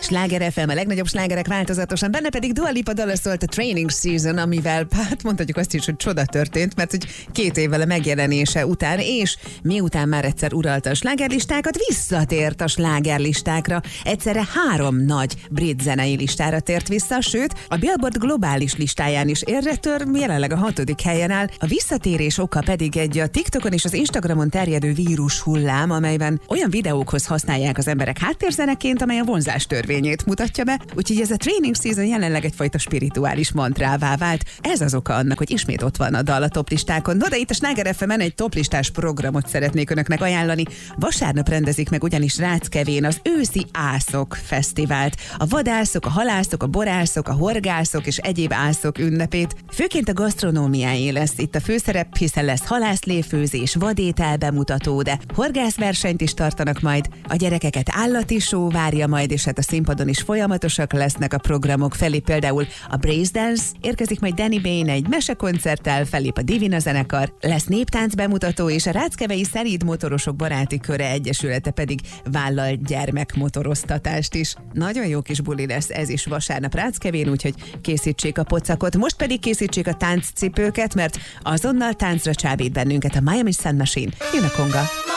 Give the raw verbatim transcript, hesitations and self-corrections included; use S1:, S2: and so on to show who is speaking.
S1: Sláger ef em, a legnagyobb slágerek változatosan, benne pedig Dua Lipa dala szólt a Training Season, amivel hát mondhatjuk azt is, hogy csoda történt, mert hogy két évvel a megjelenése után, és miután már egyszer uralta a slágerlistákat, visszatért a slágerlistákra. Egyszerre három nagy brit zenei listára tért vissza, sőt, a Billboard globális listáján is érre tör, jelenleg a hatodik helyen áll. A visszatérés oka pedig egy a TikTokon és az Instagramon terjedő vírus hullám, amelyben olyan videókhoz használják az emberek háttérzeneként, amely a vonzás törvényét mutatja be, úgyhogy ez a Training Season jelenleg egyfajta spirituális mantrává vált. Ez az oka annak, hogy ismét ott van a dal a toplistákon. No, de itt a Sláger ef emen egy toplistás programot szeretnék önöknek ajánlani. Vasárnap rendezik meg ugyanis Ráckevén az őszi ászok fesztivált. A vadászok, a halászok, a borászok, a horgászok és egyéb ászok ünnepét. Főként a gasztronómiáé lesz itt a főszerep, hiszen lesz halászléfőzés, vadétel bemutató, de horgászversenyt is tartanak majd. A gyerekeket állati show várja majd, és hát a színpadon is folyamatosak lesznek a programok felé. Például a Brace Dance, érkezik majd Danny Bain egy mesekoncerttel, felép a Divina zenekar, lesz néptánc bemutató, és a Ráckevei Szelíd Motorosok Baráti Köre Egyesülete pedig vállal gyermekmotoroztatást is. Nagyon jó kis buli lesz ez is vasárnap Ráckevén, úgyhogy készítsék a pocakot. Most pedig készítsék a tánccipőket, mert azonnal táncra csábít bennünket a Miami Sun Machine. Jön a konga!